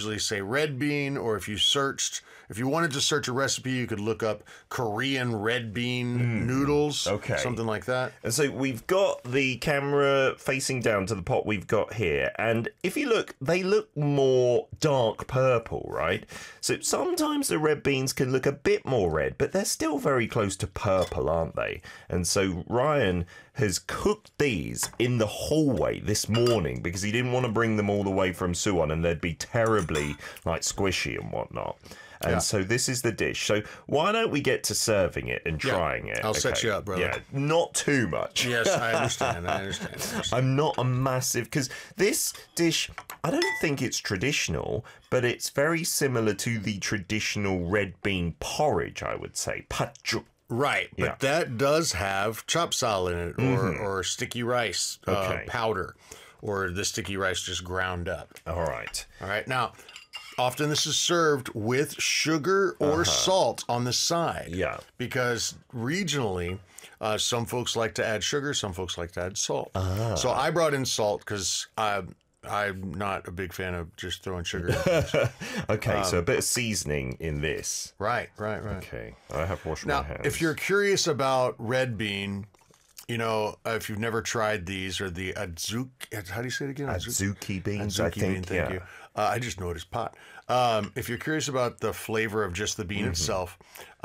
usually say red bean, or if you wanted to search a recipe, you could look up Korean red bean noodles. Okay. Something like that. And so we've got the camera facing down to the pot we've got here. And if you look, they look more dark purple, right? So sometimes the red beans can look a bit more red, but they're still very close to purple, aren't they? And so Ryan has cooked these in the hallway this morning because he didn't want to bring them all the way from Suwon and they'd be terribly like squishy and whatnot. And so this is the dish. So why don't we get to serving it and trying it? I'll set you up, brother. Yeah, not too much. Yes, I understand. I understand. I'm not a massive... Because this dish, I don't think it's traditional, but it's very similar to the traditional red bean porridge, I would say. Patjuk. Right, but that does have chop sal in it, or sticky rice powder, or the sticky rice just ground up. All right. Now, often this is served with sugar or salt on the side. Yeah. Because regionally, some folks like to add sugar, some folks like to add salt. So I brought in salt because I'm not a big fan of just throwing sugar in things. Okay, so a bit of seasoning in this. Right. Okay, I have washed my hands. Now, if you're curious about red bean, you know, if you've never tried these, or the adzuki, how do you say it again? Adzuki beans, Adzuki I think. bean, thank you. I just know it as pot. If you're curious about the flavor of just the bean itself,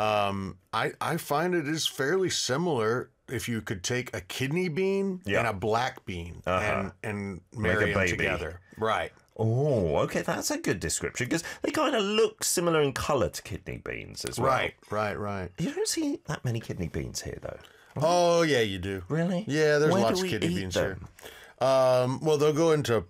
I find it is fairly similar. If you could take a kidney bean and a black bean and marry them together. Right. Oh, okay, that's a good description because they kind of look similar in colour to kidney beans as well. Right. You don't see that many kidney beans here, though. Oh, yeah, you do. Really? Yeah, there's Where lots do of we kidney eat beans them? here. Well, they'll go into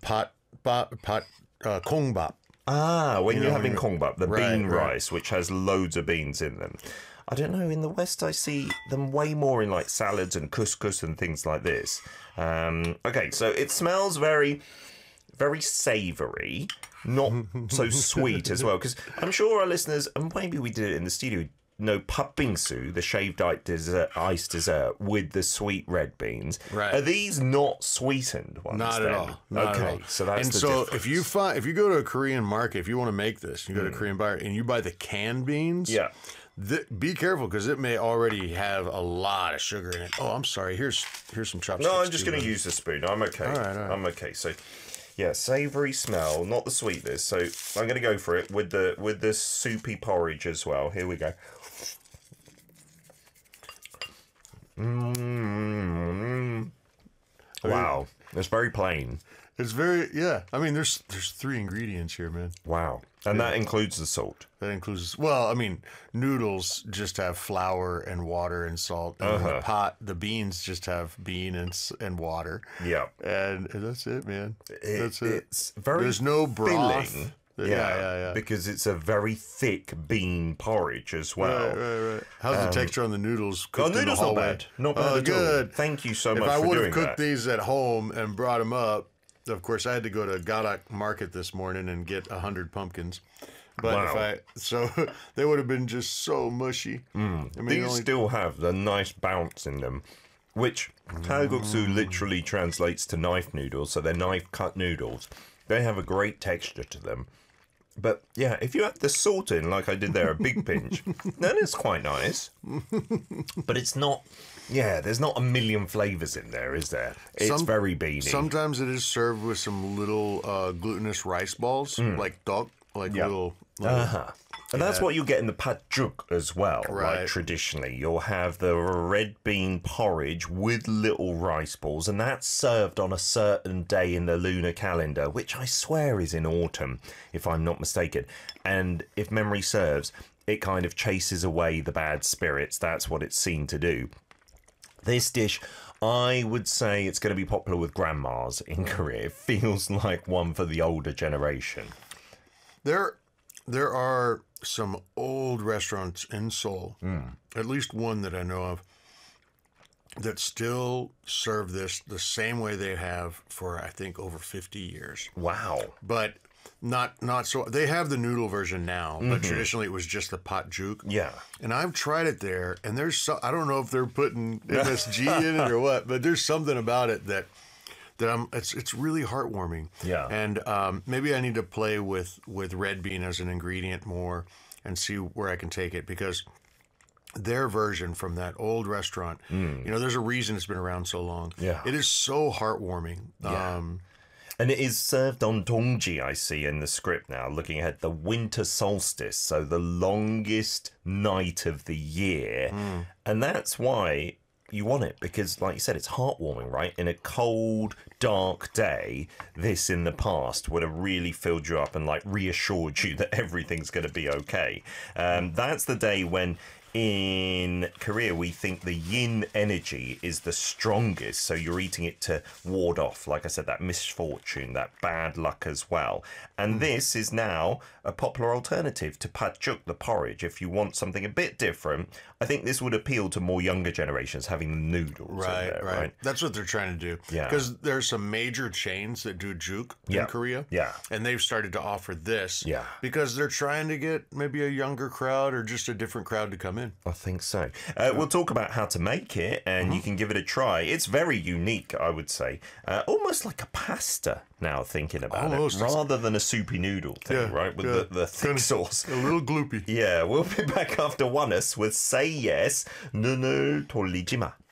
kongbap. When you're having kongbap, the bean right. rice, which has loads of beans in them. I don't know, in the West I see them way more in like salads and couscous and things like this. Okay, so it smells very, very savoury, not so sweet as well. Because I'm sure our listeners, and maybe we did it in the studio, know patbingsu, the shaved ice dessert with the sweet red beans. Right. Are these not sweetened ones? Not then? at all. Not at all. So that's and the so difference. if you go to a Korean market, if you want to make this, you go to a Korean bar and you buy the canned beans. Yeah. Be careful because it may already have a lot of sugar in it. Oh, I'm sorry. Here's some chopsticks. No, I'm just going to use the spoon. I'm okay. All right. I'm okay. So, yeah, savoury smell, not the sweetness. So I'm going to go for it with the soupy porridge as well. Here we go. Wow, it's very plain. It's very I mean, there's 3 ingredients here, man. Wow, and that includes the salt. That includes, well, I mean, noodles just have flour and water and salt. And the beans just have bean and water. Yeah, and that's it, man. That's it. It's very There's no broth. filling. Yeah. Because it's a very thick bean porridge as well. Right. How's the texture on the noodles? Noodles not bad. Not bad at good. all. Thank you so much If I for would doing have cooked that. these at home and brought them up, of course, I had to go to Gadak Market this morning and get 100 pumpkins. But so they would have been just so mushy. I mean, These still have the nice bounce in them, which kalguksu literally translates to knife noodles, so they're knife-cut noodles. They have a great texture to them. But, yeah, if you add the salt in, like I did there, a big pinch, then it's quite nice. But it's not... Yeah, there's not a million flavours in there, is there? It's very beany. Sometimes it is served with some little glutinous rice balls, like dog, little... And that's what you get in the patjuk as well, right? Like traditionally, you'll have the red bean porridge with little rice balls, and that's served on a certain day in the lunar calendar, which I swear is in autumn, if I'm not mistaken. And if memory serves, it kind of chases away the bad spirits. That's what it's seen to do. This dish, I would say it's going to be popular with grandmas in Korea. It feels like one for the older generation. There are some old restaurants in Seoul, at least one that I know of, that still serve this the same way they have for, I think, over 50 years. Wow. But not so. They have the noodle version now, but traditionally it was just the patjuk. Yeah. And I've tried it there, and there's I don't know if they're putting MSG in it or what, but there's something about it that that it's really heartwarming. Yeah. And maybe I need to play with red bean as an ingredient more and see where I can take it, because their version from that old restaurant, there's a reason it's been around so long. Yeah. It is so heartwarming. Yeah. And it is served on Dongji, I see in the script now, looking ahead, the winter solstice, so the longest night of the year. And that's why you want it, because, like you said, it's heartwarming, right? In a cold, dark day, this in the past would have really filled you up and, like, reassured you that everything's going to be okay. That's the day when, in Korea, we think the yin energy is the strongest, so you're eating it to ward off, like I said, that misfortune, that bad luck as well. And this is now a popular alternative to patjuk, the porridge. If you want something a bit different, I think this would appeal to more younger generations, having the noodles in there, right? That's what they're trying to do. Yeah. Because there's some major chains that do juk in Korea. Yeah. And they've started to offer this. Yeah. Because they're trying to get maybe a younger crowd or just a different crowd to come in. I think so. We'll talk about how to make it, and you can give it a try. It's very unique, I would say. Almost like a pasta, now thinking about it, rather than a soupy noodle thing, right? With the thick sauce. A little gloopy. Yeah, we'll be back after Oneness with Say Yes, Nunu Tolijima.